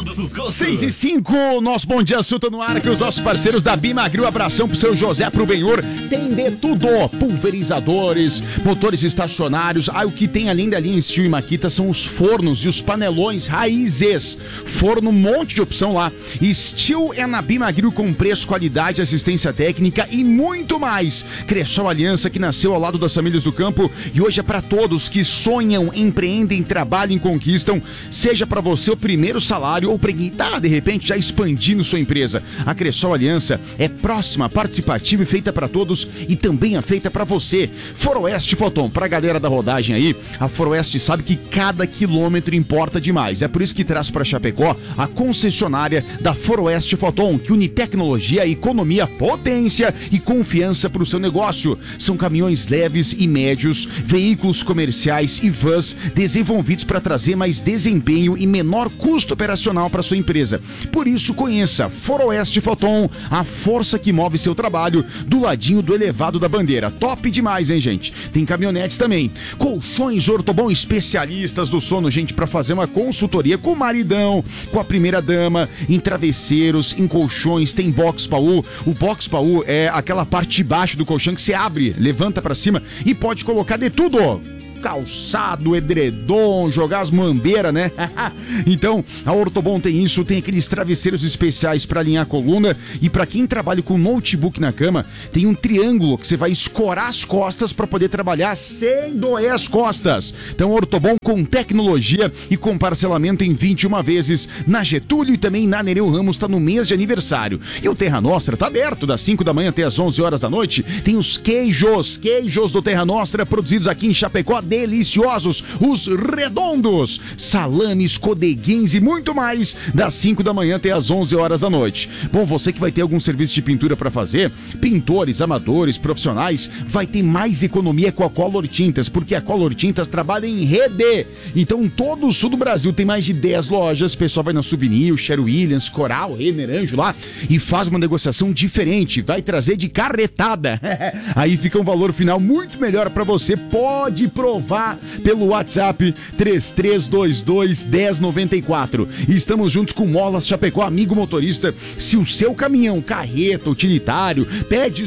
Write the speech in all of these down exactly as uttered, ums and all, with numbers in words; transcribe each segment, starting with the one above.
todos os gostos. seis e cinco, nosso Bom Dia Sul tá no ar, que os nossos parceiros da Bimagril, abração pro seu José, pro Benhur, tem de tudo, pulverizadores, motores estacionários, ah, o que tem além da linha Steel e Makita são os fornos e os panelões raízes, forno, um monte de opção lá. Steel é na Bimagril com preço, qualidade, assistência técnica e muito mais. Cressol Aliança, que nasceu ao lado das famílias do campo e hoje é para todos que sonham, empreendem, trabalham e conquistam, seja para você o primeiro salário ou para quem tá, de repente, já expandindo sua empresa. A Cressol Aliança é próxima, participativa e feita para todos e também é feita para você. Foroeste Foton, pra galera da rodagem aí, a Foroeste sabe que cada quilômetro importa demais. É por isso que traz para Chapecó a concessionária da Foroeste Foton, que une tecnologia, economia, potência e confiança para o seu negócio. São caminhões leves e médios, veículos comerciais e vans desenvolvidos para trazer mais desempenho e menor custo operacional para sua empresa. Por isso, conheça Foroeste Foton, a força que move seu trabalho, do ladinho do elevado da bandeira. Top demais, hein, gente? Tem caminhonetes também. Colchões Ortobon, especialistas do sono, gente, para fazer uma consultoria com o maridão, com a primeira dama, em travesseiros, em colchões, tem box baú. O box baú é aquela parte de baixo do colchão que você abre, levanta para cima e pode colocar de tudo, calçado, edredom, jogar as mambeiras, né? Então, a Ortobon tem isso, tem aqueles travesseiros especiais para alinhar a coluna e para quem trabalha com notebook na cama, tem um triângulo que você vai escorar as costas para poder trabalhar sem doer as costas. Então, Ortobon com tecnologia e com parcelamento em vinte e uma vezes na Getúlio e também na Nereu Ramos, tá no mês de aniversário. E o Terra Nostra tá aberto das cinco da manhã até as onze horas da noite. Tem os queijos, queijos do Terra Nostra produzidos aqui em Chapecó, deliciosos, os redondos, salames, codeguins e muito mais, das cinco da manhã até as onze horas da noite. Bom, você que vai ter algum serviço de pintura para fazer, pintores, amadores, profissionais, vai ter mais economia com a Color Tintas, porque a Color Tintas trabalha em rede. Então, todo o sul do Brasil tem mais de dez lojas, o pessoal vai na Souvenir, Sherwin Williams, Coral, Renner, Anjo lá, e faz uma negociação diferente, vai trazer de carretada. Aí fica um valor final muito melhor para você, pode provar pelo WhatsApp três três dois dois, um zero nove quatro. E estamos juntos com Molas Chapecó, amigo motorista. Se o seu caminhão, carreta, utilitário, pede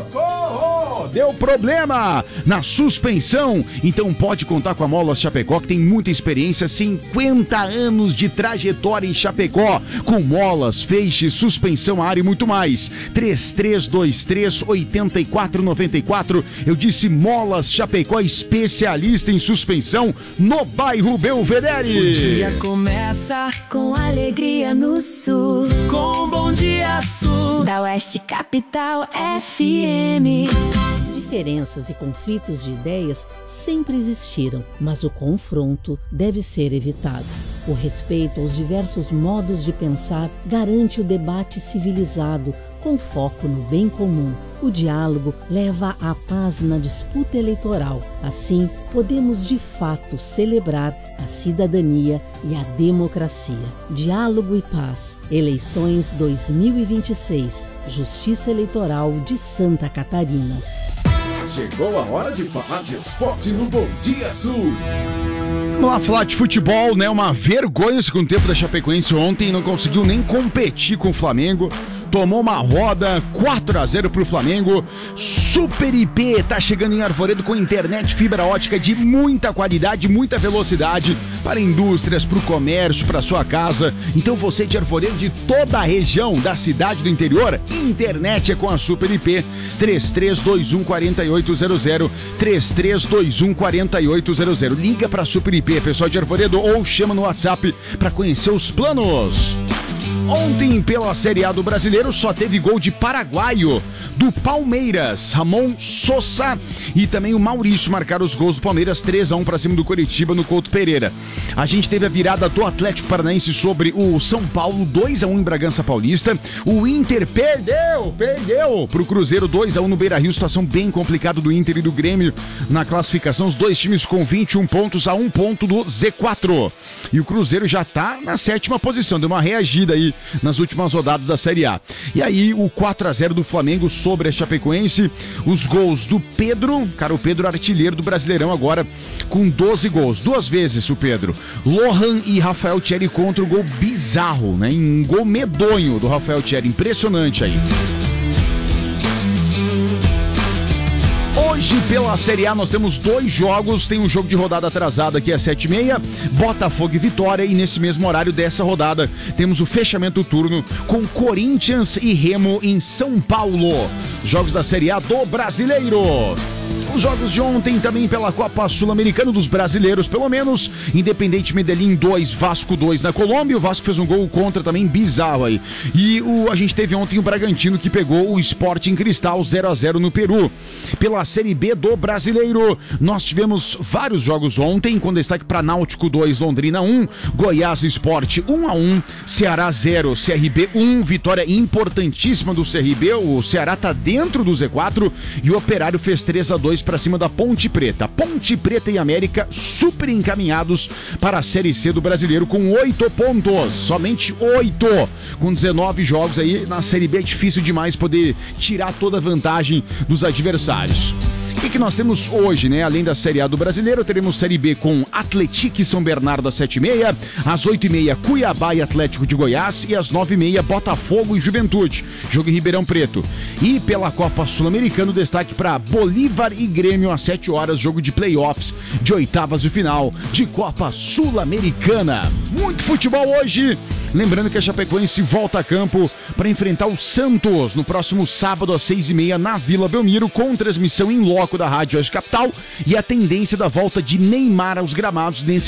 socorro, deu problema na suspensão, então pode contar com a Molas Chapecó, que tem muita experiência, cinquenta anos de trajetória em Chapecó, com molas, feixes, suspensão, ar e muito mais. três três dois três, oito quatro nove quatro. Eu disse Molas Chapecó, especialista em suspensão no bairro Belvedere. O dia começa com alegria no sul, com Bom Dia Sul, da Oeste Capital F M. Diferenças e conflitos de ideias sempre existiram, mas o confronto deve ser evitado. O respeito aos diversos modos de pensar garante o debate civilizado, com foco no bem comum. O diálogo leva à paz na disputa eleitoral. Assim, podemos de fato celebrar a cidadania e a democracia. Diálogo e paz. Eleições dois mil e vinte e seis. Justiça Eleitoral de Santa Catarina. Chegou a hora de falar de esporte no Bom Dia Sul. Vamos lá falar de futebol, né? Uma vergonha o segundo tempo da Chapecoense ontem, não conseguiu nem competir com o Flamengo. Tomou uma roda, quatro a zero pro Flamengo. Super I P tá chegando em Arvoredo com internet fibra ótica de muita qualidade, muita velocidade para indústrias, para o comércio, para sua casa. Então você de Arvoredo, de toda a região da cidade do interior, internet é com a Super I P. três três dois um, quatro oito zero zero, três três dois um, quatro oito zero zero. Liga para a Super I P, pessoal de Arvoredo, ou chama no WhatsApp para conhecer os planos. Ontem, pela Série A do Brasileiro, só teve gol de paraguaio do Palmeiras. Ramon Sosa e também o Maurício marcaram os gols do Palmeiras, três a um para cima do Coritiba no Couto Pereira. A gente teve a virada do Atlético Paranaense sobre o São Paulo, dois a um em Bragança Paulista. O Inter perdeu, perdeu pro Cruzeiro, dois a um no Beira-Rio. Situação bem complicada do Inter e do Grêmio na classificação. Os dois times com vinte e um pontos a um ponto do Z quatro. E o Cruzeiro já tá na sétima posição, deu uma reagida aí nas últimas rodadas da Série A. E aí o quatro a zero do Flamengo sobre a Chapecoense. Os gols do Pedro, cara, o Pedro artilheiro do Brasileirão agora com doze gols. Duas vezes o Pedro. Lohan e Rafael Thierry contra um gol bizarro, né? Um gol medonho do Rafael Thierry. Impressionante aí. Hoje, pela Série A, nós temos dois jogos. Tem um jogo de rodada atrasado aqui às sete e meia, Botafogo e Vitória. E nesse mesmo horário dessa rodada, temos o fechamento do turno com Corinthians e Remo em São Paulo. Jogos da Série A do Brasileiro. Os jogos de ontem também pela Copa Sul-Americana dos brasileiros, pelo menos. Independente Medellín dois, Vasco dois na Colômbia. O Vasco fez um gol contra também bizarro aí. E o, a gente teve ontem o Bragantino que pegou o Sporting Cristal zero a zero no Peru. Pela Série B do Brasileiro, nós tivemos vários jogos ontem, com destaque para Náutico dois, Londrina um, Goiás Sport um a um, Ceará zero, C R B um, vitória importantíssima do C R B. O Ceará tá dentro do Z quatro e o Operário fez três a dois para cima da Ponte Preta. Ponte Preta e América super encaminhados para a Série C do Brasileiro com oito pontos, somente oito, com dezenove jogos aí. Na Série B é difícil demais poder tirar toda a vantagem dos adversários. O que, que nós temos hoje, né? Além da Série A do Brasileiro, teremos Série B com Atlético e São Bernardo às sete e meia, às oito e meia Cuiabá e Atlético de Goiás e às nove e meia Botafogo e Juventude, jogo em Ribeirão Preto. E pela Copa Sul-Americana, destaque para Bolívar e Grêmio às sete horas, jogo de playoffs de oitavas de final de Copa Sul-Americana. Muito futebol hoje. Lembrando que a Chapecoense volta a campo para enfrentar o Santos no próximo sábado às seis e meia na Vila Belmiro, com transmissão em loco da Rádio Oeste Capital e a tendência da volta de Neymar aos gramados nesse